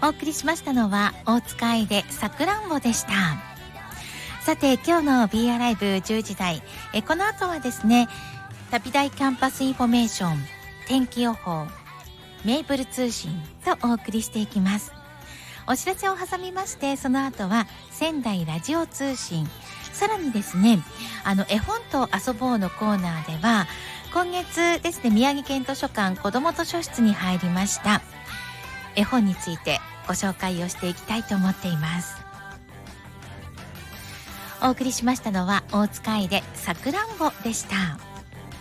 お送りしましたのは大塚愛でさくらんぼでした。さて今日の BR ライブ10時台、この後はですね、旅大キャンパスインフォメーション、天気予報、メープル通信とお送りしていきます。お知らせを挟みまして、その後は仙台ラジオ通信、さらにですね、絵本と遊ぼうのコーナーでは今月ですね、宮城県図書館子ども図書室に入りました絵本についてご紹介をしていきたいと思っています。お送りしましたのは大塚愛でさくらんぼでした。